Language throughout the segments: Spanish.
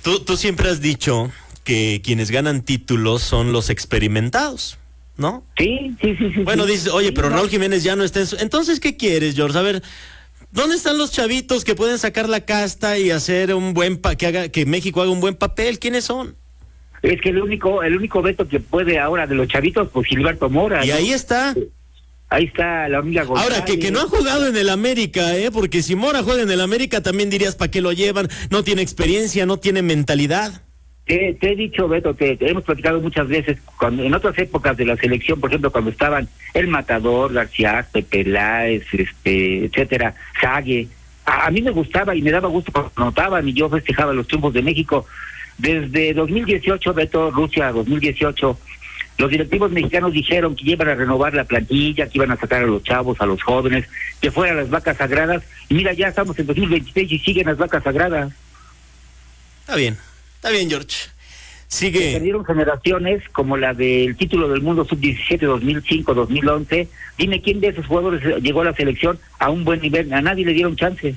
Tú siempre has dicho que quienes ganan títulos son los experimentados, ¿no? Sí. Bueno, sí. dices, oye, Sí, pero no. Raúl Jiménez ya no está en su... Entonces, ¿qué quieres, George? A ver, ¿dónde están los chavitos que pueden sacar la casta y hacer un buen que México haga un buen papel? ¿Quiénes son? Es que el único Beto que puede ahora de los chavitos, pues Gilberto Mora. Y ¿no? ahí está. Ahí está la hormiga González. Ahora, que no ha jugado en el América, porque si Mora juega en el América también dirías, ¿para qué lo llevan? No tiene experiencia, no tiene mentalidad. Te he dicho, Beto, te hemos platicado muchas veces, en otras épocas de la selección, por ejemplo, cuando estaban El Matador, García, Pepe Láez, etcétera, Sague. A mí me gustaba y me daba gusto cuando anotaban y yo festejaba los triunfos de México. Desde 2018, Beto, Rusia 2018, los directivos mexicanos dijeron que iban a renovar la plantilla, que iban a sacar a los chavos, a los jóvenes, que fueran las vacas sagradas. Y mira, ya estamos en 2026 y siguen las vacas sagradas. Está bien, George. Se perdieron generaciones como la del título del mundo sub-17 2005, 2011. Dime quién de esos jugadores llegó a la selección a un buen nivel. A nadie le dieron chance.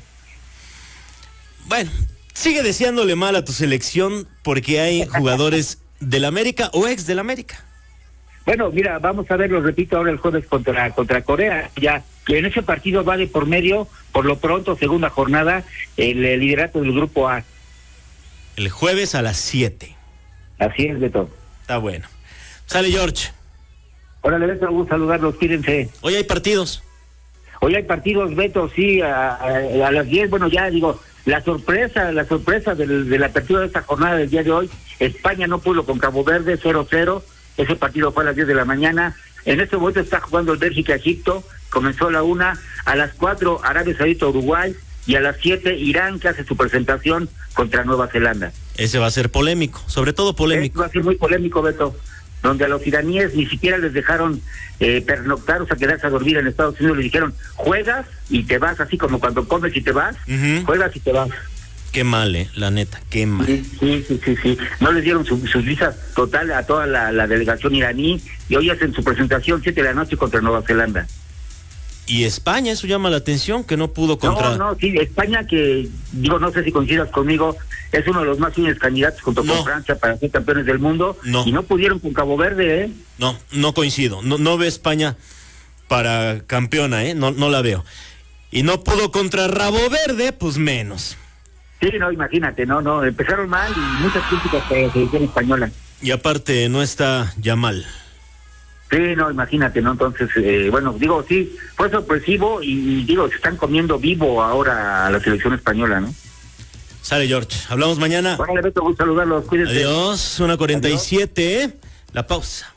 Bueno, sigue deseándole mal a tu selección porque hay jugadores del América o ex del América. Bueno, mira, vamos a ver, lo repito ahora el jueves contra Corea, ya que en ese partido va de por medio, por lo pronto, segunda jornada, el liderato del grupo A. El jueves a las 7. Así es, Beto. Está bueno. Sale, George. Órale, Beto, un gusto saludarlos, cuídense. Hoy hay partidos. Hoy hay partidos, Beto, sí, a las 10, bueno, ya digo, la sorpresa de la apertura de esta jornada del día de hoy, España no pudo con Cabo Verde, 0-0, ese partido fue a las 10 de la mañana, en este momento está jugando el Bélgica-Egipto, comenzó a la 1, a las 4 Arabia Saudita-Uruguay, y a las 7 Irán, que hace su presentación contra Nueva Zelanda. Ese va a ser polémico, sobre todo polémico. Va a ser muy polémico, Beto, donde a los iraníes ni siquiera les dejaron pernoctar, o sea, quedarse a dormir en Estados Unidos, les dijeron, juegas y te vas, así como cuando comes y te vas, juegas y te vas. Qué mal, la neta, qué mal. Sí. No les dieron sus visas total a toda la delegación iraní, y hoy hacen su presentación 7 de la noche contra Nueva Zelanda. Y España, eso llama la atención, que no pudo contra... No, sí, España, que digo, no sé si coincidas conmigo, es uno de los más fines candidatos junto con Francia para ser campeones del mundo, y no pudieron con Cabo Verde, No coincido, no ve España para campeona, no la veo. Y no pudo contra Rabo Verde, pues menos. Sí, no, imagínate, no, empezaron mal y muchas críticas para la selección española. Y aparte no está Yamal. Sí, no, imagínate, ¿no? Entonces, bueno, digo, sí, fue sorpresivo y digo, se están comiendo vivo ahora a la selección española, ¿no? Sale, George, hablamos mañana. Bueno, Beto, gusto saludarlos, cuídense. Adiós, 1:47, la pausa.